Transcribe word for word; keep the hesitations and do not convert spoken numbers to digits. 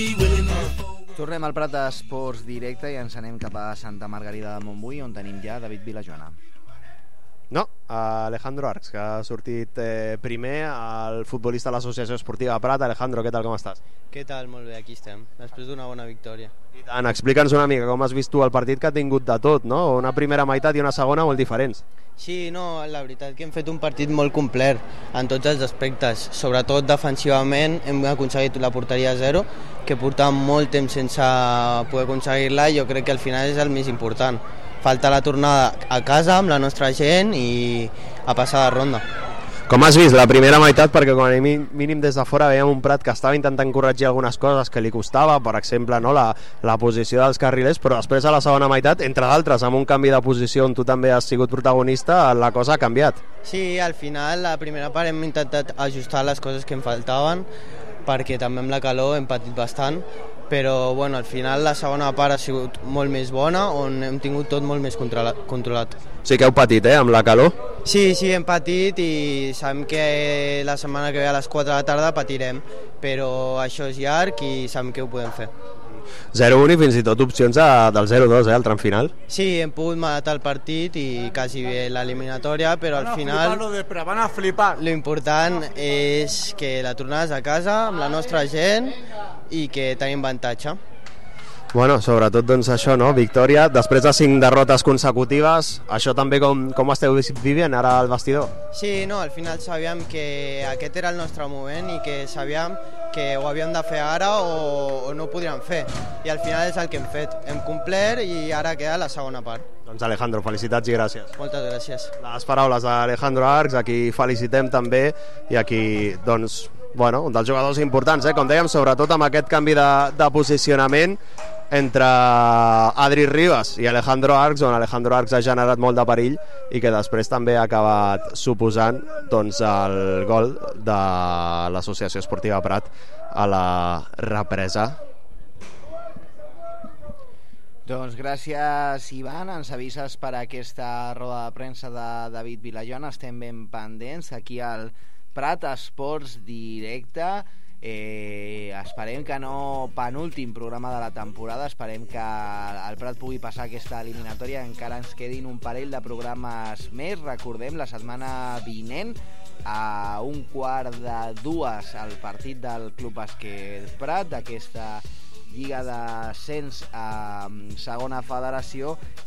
Tornem al Prat d'Esports Directe i ens anem cap a Santa Margarida de Montbui, on tenim ja David Vilajoana. No, Alejandro Arcs, que ha sortit eh, primer, el futbolista de l'Associació Esportiva Prat. Alejandro, què tal, com estàs? Què tal? Molt bé, aquí estem, després d'una bona victòria. I tant, explica'ns una mica com has vist tu el partit, que ha tingut de tot, no? Una primera meitat i una segona molt diferents. Sí, no, la veritat que hem fet un partit molt complet en tots els aspectes, sobretot defensivament hem aconseguit la porteria a zero, que portàvem molt temps sense poder aconseguir-la i jo crec que al final és el més important. Falta la tornada a casa amb la nostra gent i a passar de ronda. Com has vist la primera meitat? Perquè com a mínim des de fora veiem un Prat que estava intentant corregir algunes coses que li costava, per exemple, no, la, la posició dels carrilers, però després a la segona meitat, entre d'altres, amb un canvi de posició on tu també has sigut protagonista, la cosa ha canviat. Sí, al final, la primera part hem intentat ajustar les coses que em faltaven, perquè també amb la calor hem patit bastant, però bueno, al final la segona part ha sigut molt més bona, on hem tingut tot molt més controlat. Sí que heu patit, eh, amb la calor? Sí, sí, hem patit i sabem que la setmana que ve a les quatre de la tarda patirem, però això és llarg i sabem que ho podem fer. zero un i fins i tot opcions a, del zero dos, eh, al tram final. Sí, hem pogut matar el partit i quasi bé l'eliminatòria, però al final van a flipar. L'important és que la tornada és a casa amb la nostra gent i que tenim avantatge. Bueno, sobretot doncs això, no? Victòria, després de cinc derrotes consecutives, això també com, com ho esteu vivint ara al vestidor? Sí, no, al final sabíem que aquest era el nostre moment i que sabíem que ho havíem de fer ara o, o no ho podríem fer, i al final és el que hem fet, hem complert i ara queda la segona part. Doncs Alejandro, felicitats i gràcies. Moltes gràcies. Les paraules d'Alejandro Arcs, a qui felicitem també i a qui, doncs, bueno, un dels jugadors importants, eh? Com dèiem, sobretot amb aquest canvi de, de posicionament entre Adri Ribas i Alejandro Arcs, on Alejandro Arcs ha generat molt de perill i que després també ha acabat suposant doncs, el gol de l'Associació Esportiva Prat a la represa. Doncs gràcies, Ivan. Ens avises per aquesta roda de premsa de David Vilajoana. Estem ben pendents aquí al Prat Esports Directe. Eh, esperem que no penúltim programa de la temporada, esperem que el Prat pugui passar aquesta eliminatòria, encara ens quedin un parell de programes més. Recordem, la setmana vinent a un quart de dues el partit del Club Bàsquet Prat d'aquesta Lliga d'Ascens a segona federació,